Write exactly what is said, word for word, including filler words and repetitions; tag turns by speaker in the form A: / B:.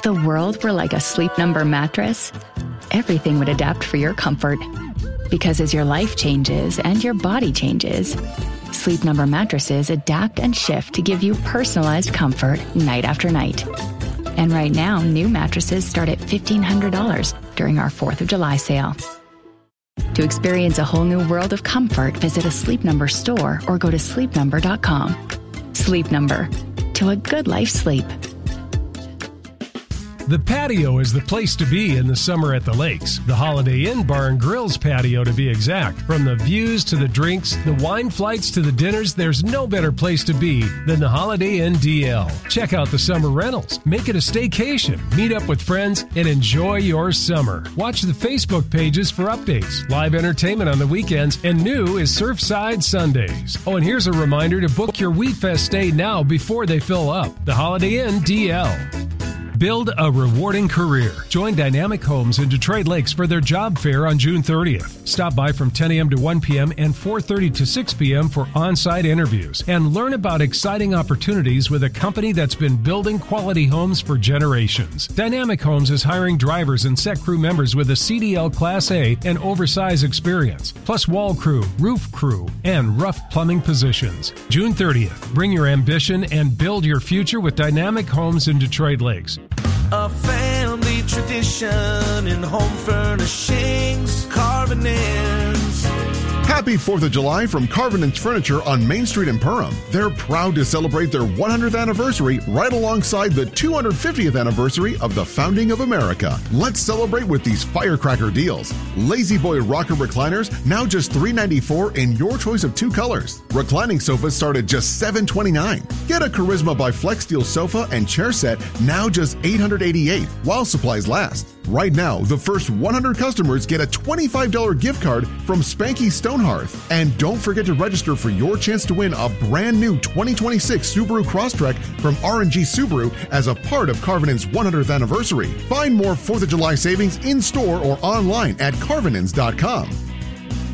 A: the world were like a Sleep Number mattress, everything would adapt for your comfort. Because as your life changes and your body changes, Sleep Number mattresses adapt and shift to give you personalized comfort night after night. And right now, new mattresses start at fifteen hundred dollars during our fourth of July sale. To experience a whole new world of comfort, visit a Sleep Number store or go to sleep number dot com. Sleep Number. To a good life sleep.
B: The patio is the place to be in the summer at the lakes. The Holiday Inn Bar and Grill's patio, to be exact. From the views to the drinks, the wine flights to the dinners, there's no better place to be than the Holiday Inn D L. Check out the summer rentals. Make it a staycation. Meet up with friends and enjoy your summer. Watch the Facebook pages for updates, live entertainment on the weekends, and new is Surfside Sundays. Oh, and here's a reminder to book your Wheat Fest stay now before they fill up. The Holiday Inn D L. Build a rewarding career. Join Dynamic Homes in Detroit Lakes for their job fair on June thirtieth. Stop by from ten a.m. to one p.m. and four thirty to six p.m. for on-site interviews and learn about exciting opportunities with a company that's been building quality homes for generations. Dynamic Homes is hiring drivers and set crew members with a C D L Class A and oversized experience, plus wall crew, roof crew, and rough plumbing positions. June thirtieth. Bring your ambition and build your future with Dynamic Homes in Detroit Lakes.
C: A family tradition in home furnishings, Carvin Inns.
D: Happy fourth of July from Carvin Inns Furniture on Main Street in Perham. They're proud to celebrate their one hundredth anniversary right alongside the two hundred fiftieth anniversary of the founding of America. Let's celebrate with these firecracker deals. Lazy Boy rocker recliners, now just three hundred ninety-four dollars in your choice of two colors. Reclining sofas start at just seven hundred twenty-nine dollars. Get a Charisma by Flex Steel sofa and chair set, now just eight hundred eighty-eight dollars while supplies last. Right now, the first one hundred customers get a twenty-five dollars gift card from Spanky Stonehearth. And don't forget to register for your chance to win a brand new twenty twenty-six Subaru Crosstrek from R and G Subaru as a part of Carvin Inns one hundredth anniversary. Find more fourth of July savings in store or online at carvin inns dot com.